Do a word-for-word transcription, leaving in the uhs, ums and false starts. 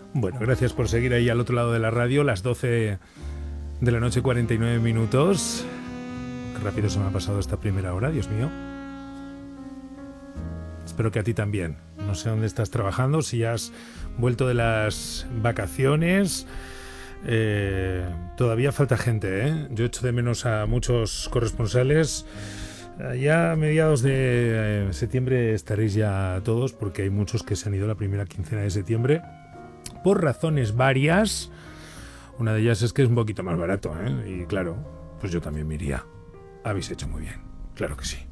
Bueno, gracias por seguir ahí al otro lado de la radio, las doce de la noche, cuarenta y nueve minutos. Qué rápido se me ha pasado esta primera hora, Dios mío. Espero que a ti también. No sé dónde estás trabajando, si ya has vuelto de las vacaciones. Eh, todavía falta gente, ¿eh? Yo echo de menos a muchos corresponsales. Ya a mediados de eh, septiembre estaréis ya todos, porque hay muchos que se han ido la primera quincena de septiembre por razones varias. Una de ellas es que es un poquito más barato, ¿eh? Y claro, pues yo también me iría. Habéis hecho muy bien, claro que sí.